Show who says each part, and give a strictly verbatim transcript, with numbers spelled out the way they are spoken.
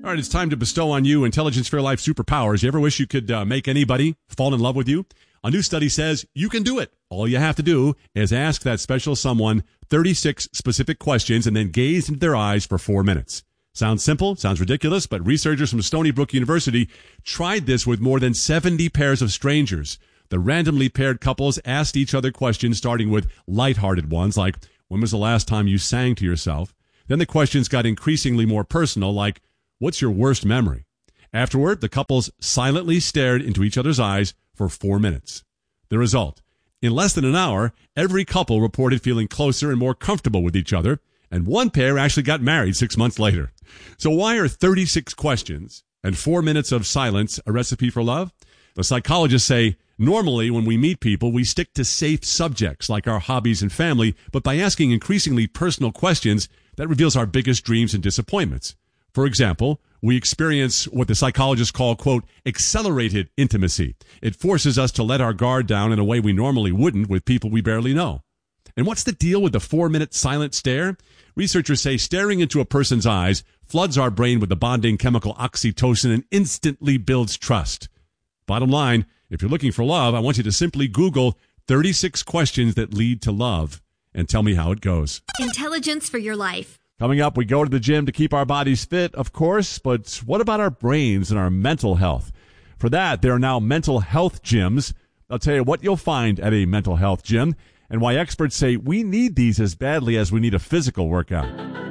Speaker 1: All right, it's time to bestow on you Intelligence for Your Life superpowers. You ever wish you could uh, make anybody fall in love with you? A new study says you can do it. All you have to do is ask that special someone thirty-six specific questions and then gaze into their eyes for four minutes. Sounds simple, sounds ridiculous, but researchers from Stony Brook University tried this with more than seventy pairs of strangers. The randomly paired couples asked each other questions, starting with lighthearted ones like, when was the last time you sang to yourself? Then the questions got increasingly more personal, like, what's your worst memory? Afterward, the couples silently stared into each other's eyes for four minutes. The result, in less than an hour, every couple reported feeling closer and more comfortable with each other, and one pair actually got married six months later. So why are thirty-six questions and four minutes of silence a recipe for love? The psychologists say, normally when we meet people, we stick to safe subjects like our hobbies and family, but by asking increasingly personal questions, that reveals our biggest dreams and disappointments. For example, we experience what the psychologists call, quote, accelerated intimacy. It forces us to let our guard down in a way we normally wouldn't with people we barely know. And what's the deal with the four-minute silent stare? Researchers say staring into a person's eyes floods our brain with the bonding chemical oxytocin and instantly builds trust. Bottom line, if you're looking for love, I want you to simply Google thirty-six questions that lead to love and tell me how it goes.
Speaker 2: Intelligence for Your Life.
Speaker 1: Coming up, we go to the gym to keep our bodies fit, of course, but what about our brains and our mental health? For that, there are now mental health gyms. I'll tell you what you'll find at a mental health gym and why experts say we need these as badly as we need a physical workout.